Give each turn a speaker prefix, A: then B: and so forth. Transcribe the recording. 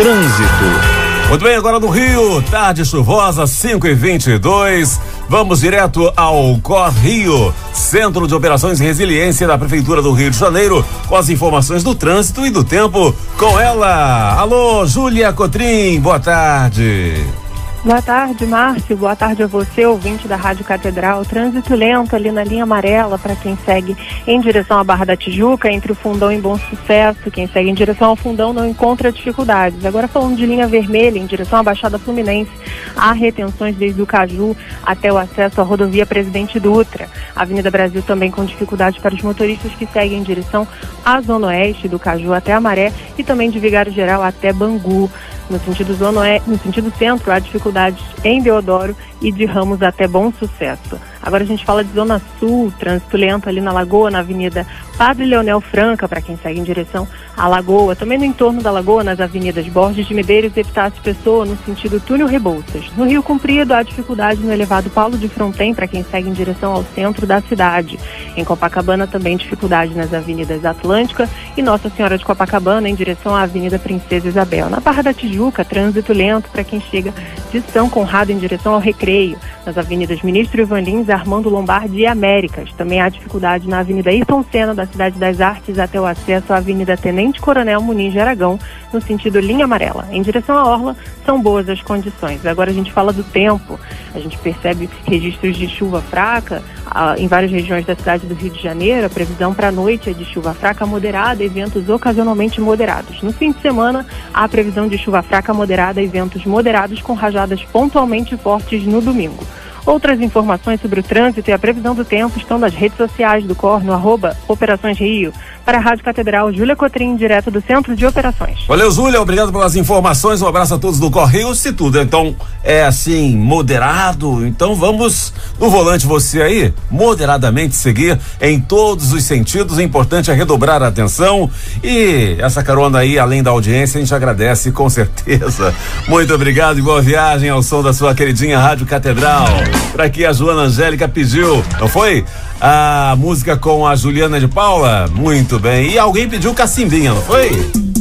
A: Trânsito. Muito bem, agora no Rio, tarde chuvosa, 5h22. Vamos direto ao Cor Rio, Centro de Operações e Resiliência da Prefeitura do Rio de Janeiro, com as informações do trânsito e do tempo com ela. Alô, Júlia Cotrim, boa tarde.
B: Boa tarde, Márcio. Boa tarde a você, ouvinte da Rádio Catedral. Trânsito lento ali na linha amarela para quem segue em direção à Barra da Tijuca, entre o Fundão e Bom Sucesso. Quem segue em direção ao Fundão não encontra dificuldades. Agora falando de linha vermelha, em direção à Baixada Fluminense, há retenções desde o Caju até o acesso à rodovia Presidente Dutra. A Avenida Brasil também com dificuldades para os motoristas que seguem em direção à Zona Oeste, do Caju até a Maré e também de Vigário Geral até Bangu. No sentido centro, há dificuldades em Deodoro e de Ramos até Bom Sucesso. Agora a gente fala de Zona Sul, trânsito lento ali na Lagoa, na Avenida Padre Leonel Franca, para quem segue em direção à Lagoa. Também no entorno da Lagoa, nas avenidas Borges de Medeiros e Epitácio Pessoa, no sentido Túnel Rebouças. No Rio Comprido, há dificuldade no elevado Paulo de Fronten, para quem segue em direção ao centro da cidade. Em Copacabana, também dificuldade nas avenidas Atlântica e Nossa Senhora de Copacabana, em direção à Avenida Princesa Isabel. Na Barra da Tijuca, trânsito lento para quem chega de São Conrado em direção ao Recreio. Nas avenidas Ministro Ivan Lins, Armando Lombardi e Américas. Também há dificuldade na Avenida Ayrton Senna, da Cidade das Artes, até o acesso à Avenida Tenente Coronel Muniz de Aragão, no sentido linha amarela. Em direção à Orla, são boas as condições. Agora a gente fala do tempo. A gente percebe registros de chuva fraca em várias regiões da cidade do Rio de Janeiro. A previsão para a noite é de chuva fraca moderada e ventos ocasionalmente moderados. No fim de semana, há a previsão de chuva fraca moderada e ventos moderados com rajadas pontualmente fortes no domingo. Outras informações sobre o trânsito e a previsão do tempo estão nas redes sociais do COR, no @Operações Rio. Para a Rádio Catedral, Júlia Cotrim, direto do Centro de Operações.
A: Valeu, Júlia, obrigado pelas informações, um abraço a todos do COR Rio. Se tudo então é assim, moderado, então vamos no volante você aí, moderadamente seguir em todos os sentidos. O importante é redobrar a atenção e essa carona aí, além da audiência, a gente agradece com certeza. Muito obrigado e boa viagem ao som da sua queridinha Rádio Catedral. Por aqui a Joana Angélica pediu, não foi? A música com a Juliana de Paula? Muito bem. E alguém pediu Cacimbinha, não foi?